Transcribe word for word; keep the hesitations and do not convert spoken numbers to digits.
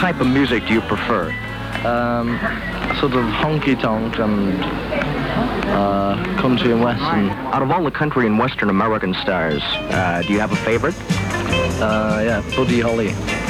type of music do you prefer? Um, sort of honky-tonk and uh, country and western. Out of all the country and western American stars, uh, do you have a favorite? Uh, yeah, Buddy Holly.